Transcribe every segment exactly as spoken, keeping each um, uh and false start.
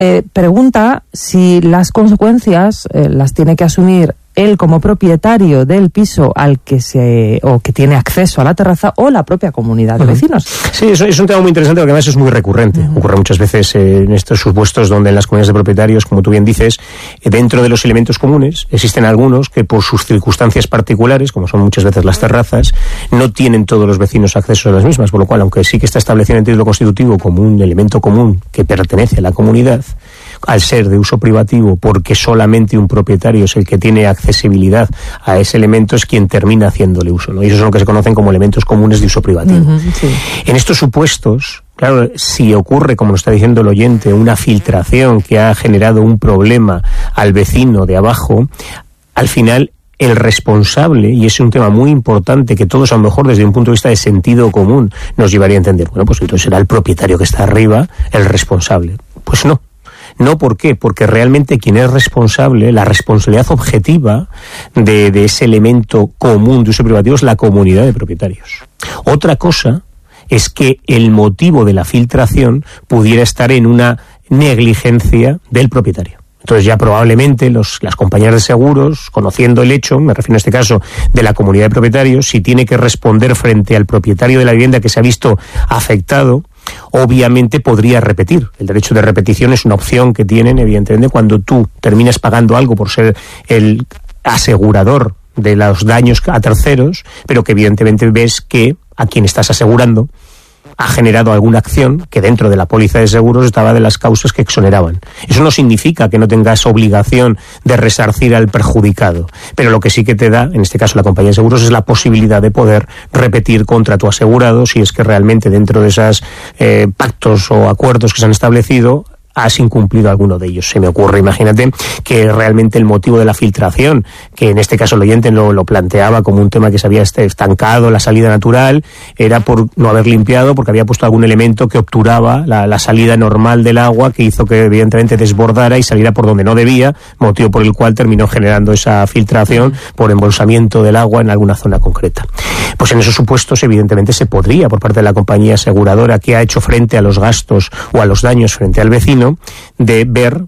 eh, pregunta si las consecuencias eh, las tiene que asumir él como propietario del piso al que se o que tiene acceso a la terraza, o la propia comunidad de vecinos. Sí, eso es un tema muy interesante porque además es muy recurrente. Uh-huh. Ocurre muchas veces eh, en estos supuestos donde en las comunidades de propietarios, como tú bien dices, eh, dentro de los elementos comunes existen algunos que por sus circunstancias particulares, como son muchas veces las terrazas, no tienen todos los vecinos acceso a las mismas, por lo cual, aunque sí que está establecido en el título constitutivo como un elemento común que pertenece a la comunidad, al ser de uso privativo, porque solamente un propietario es el que tiene accesibilidad a ese elemento, es quien termina haciéndole uso, ¿no? Y esos son los que se conocen como elementos comunes de uso privativo. Uh-huh, sí. En estos supuestos, claro, si ocurre, como nos está diciendo el oyente, una filtración que ha generado un problema al vecino de abajo, al final el responsable, y ese es un tema muy importante que todos a lo mejor desde un punto de vista de sentido común nos llevaría a entender, bueno, pues entonces será el propietario que está arriba el responsable. Pues no. No, ¿por qué? Porque realmente quien es responsable, la responsabilidad objetiva de, de ese elemento común de uso privativo es la comunidad de propietarios. Otra cosa es que el motivo de la filtración pudiera estar en una negligencia del propietario. Entonces ya probablemente los, las compañías de seguros, conociendo el hecho, me refiero en este caso de la comunidad de propietarios, si tiene que responder frente al propietario de la vivienda que se ha visto afectado, obviamente podría repetir. El derecho de repetición es una opción que tienen, evidentemente, cuando tú terminas pagando algo por ser el asegurador de los daños a terceros, pero que evidentemente ves que a quien estás asegurando ha generado alguna acción que dentro de la póliza de seguros estaba de las causas que exoneraban. Eso no significa que no tengas obligación de resarcir al perjudicado, pero lo que sí que te da, en este caso la compañía de seguros, es la posibilidad de poder repetir contra tu asegurado si es que realmente dentro de esos eh, pactos o acuerdos que se han establecido has incumplido alguno de ellos. Se me ocurre, imagínate, que realmente el motivo de la filtración, que en este caso el oyente lo, lo planteaba como un tema que se había estancado, la salida natural, era por no haber limpiado, porque había puesto algún elemento que obturaba la, la salida normal del agua, que hizo que evidentemente desbordara y saliera por donde no debía, motivo por el cual terminó generando esa filtración por embolsamiento del agua en alguna zona concreta. Pues en esos supuestos, evidentemente, se podría, por parte de la compañía aseguradora que ha hecho frente a los gastos o a los daños frente al vecino, de ver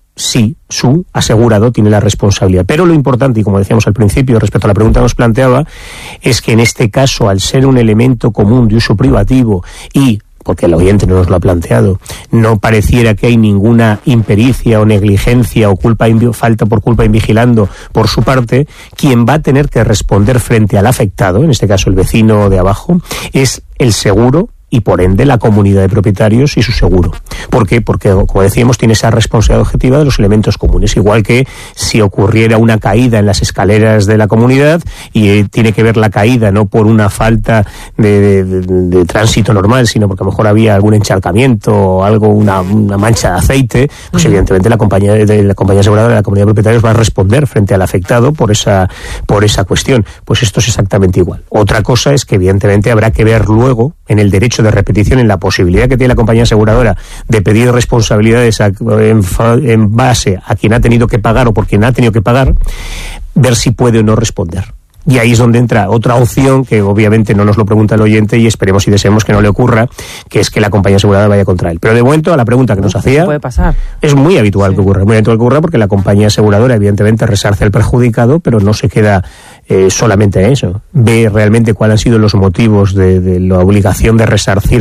si su asegurado tiene la responsabilidad. Pero lo importante, y como decíamos al principio respecto a la pregunta que nos planteaba, es que en este caso, al ser un elemento común de uso privativo y porque el oyente no nos lo ha planteado, no pareciera que hay ninguna impericia o negligencia o culpa falta por culpa invigilando por su parte, quien va a tener que responder frente al afectado, en este caso el vecino de abajo, es el seguro y por ende la comunidad de propietarios y su seguro. ¿Por qué? Porque, como decíamos, tiene esa responsabilidad objetiva de los elementos comunes, igual que si ocurriera una caída en las escaleras de la comunidad y eh, tiene que ver la caída no por una falta de, de, de, de tránsito normal, sino porque a lo mejor había algún encharcamiento o algo, una, una mancha de aceite, pues uh-huh. evidentemente la compañía de la compañía aseguradora de la comunidad de propietarios va a responder frente al afectado por esa por esa cuestión. Pues esto es exactamente igual. Otra cosa es que evidentemente habrá que ver luego en el derecho de repetición, en la posibilidad que tiene la compañía aseguradora de pedir responsabilidades a, en, en base a quien ha tenido que pagar o por quien ha tenido que pagar, ver si puede o no responder. Y ahí es donde entra otra opción que obviamente no nos lo pregunta el oyente y esperemos y deseemos que no le ocurra, que es que la compañía aseguradora vaya contra él. Pero de momento, a la pregunta que nos hacía, puede pasar. Es muy habitual sí. que ocurra, muy habitual que ocurra porque la compañía aseguradora evidentemente resarce al perjudicado, pero no se queda eh, solamente en eso. Ve realmente cuáles han sido los motivos de, de la obligación de resarcir